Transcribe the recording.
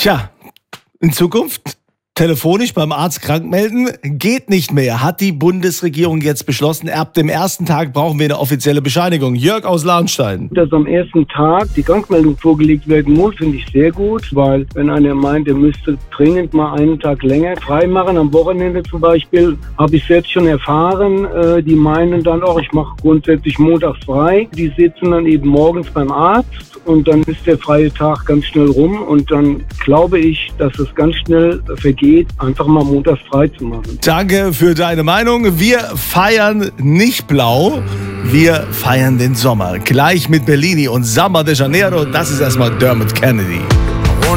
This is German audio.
Tja, in Zukunft telefonisch beim Arzt krank melden geht nicht mehr, hat die Bundesregierung jetzt beschlossen. Ab dem ersten Tag brauchen wir eine offizielle Bescheinigung. Jörg aus Lahnstein. Dass am ersten Tag die Krankmeldung vorgelegt werden muss, finde ich sehr gut, weil wenn einer meint, er müsste dringend mal einen Tag länger freimachen, am Wochenende zum Beispiel, habe ich selbst schon erfahren, die meinen dann auch, ich mache grundsätzlich montags frei. Die sitzen dann eben morgens beim Arzt und dann ist der freie Tag ganz schnell rum und dann glaube ich, dass es ganz schnell vergeht, einfach mal montags frei zu machen. Danke für deine Meinung. Wir feiern nicht blau, wir feiern den Sommer. Gleich mit Bellini und Samba de Janeiro, das ist erstmal Dermot Kennedy.